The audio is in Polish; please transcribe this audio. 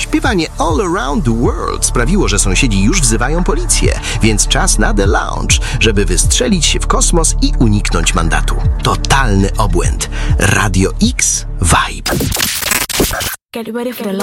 Śpiewanie All Around the World sprawiło, że sąsiedzi już wzywają policję, więc czas na The Lounge, żeby wystrzelić się w kosmos i uniknąć mandatu. Totalny obłęd. Radio X Vibe. Get ready for the